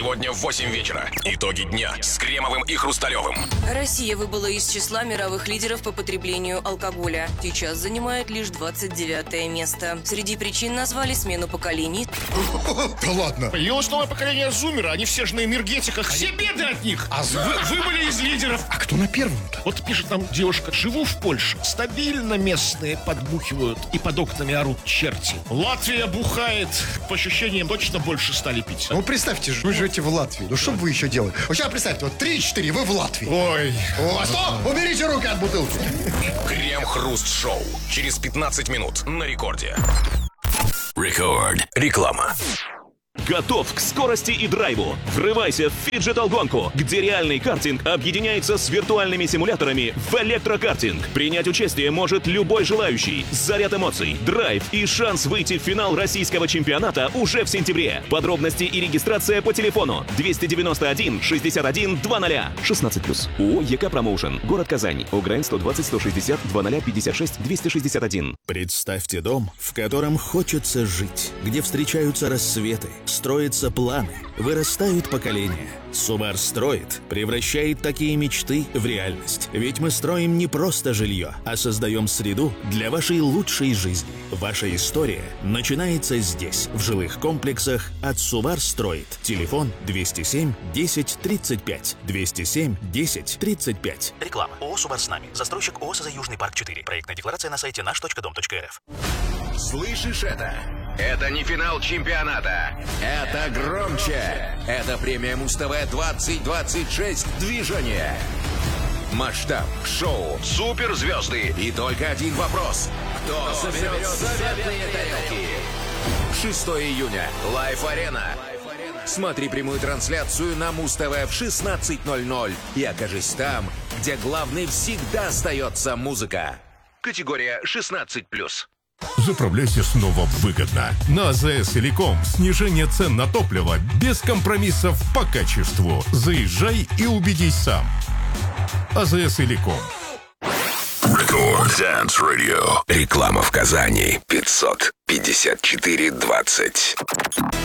Сегодня в 8 вечера. Итоги дня с Кремовым и Хрусталевым. Россия выбыла из числа мировых лидеров по потреблению алкоголя. Сейчас занимает лишь 29 место. Среди причин назвали смену поколений. Да ладно. Появилось новое поколение зумера. Они все же на энергетиках. Все беды от них. Вы были из лидеров. А кто на первом-то? Вот пишет нам девушка. Живу в Польше. Стабильно местные подбухивают и под окнами орут черти. Латвия бухает. По ощущениям, точно больше стали пить. Ну, представьте же, вы живете в Латвии. Ну, что бы вы еще делали? Вот сейчас представьте, вот 3-4, вы в Латвии. Ой. О, стоп! Уберите руки от бутылки. Крем-хруст-шоу. Через 15 минут на рекорде. Рекорд. Реклама. Готов к скорости и драйву? Врывайся в фиджитал-гонку, где реальный картинг объединяется с виртуальными симуляторами в электрокартинг. Принять участие может любой желающий. Заряд эмоций, драйв и шанс выйти в финал российского чемпионата уже в сентябре. Подробности и регистрация по телефону 291 61 00. 16+. ООО «ЕК Промоушен». Город Казань. ОГРН 120 160 2056 261. Представьте дом, в котором хочется жить, где встречаются рассветы, строятся планы, вырастают поколения. Субар строит, превращает такие мечты в реальность. Ведь мы строим не просто жилье, а создаем среду для вашей лучшей жизни. Ваша история начинается здесь, в жилых комплексах от Субар строит. Телефон 207 10 35. 207 10 35. Реклама. ООО «Субар с нами». Застройщик ООО «СЗ Южный парк 4». Проектная декларация на сайте наш.дом.рф. Слышишь это? Это не финал чемпионата. Это громче. Это премия Муз-ТВ 2026 «Движение». Масштаб, шоу, суперзвезды и только один вопрос. Кто заберет заветные тарелки? 6 июня. Лайф-арена. Смотри прямую трансляцию на Муз-ТВ в 16:00 и окажись там, где главной всегда остается музыка. Категория 16+. Заправляйся снова выгодно. На АЗС Телеком снижение цен на топливо без компромиссов по качеству. Заезжай и убедись сам. АЗС Телеком. Рекорд Dance Radio. Реклама в Казани 554-20.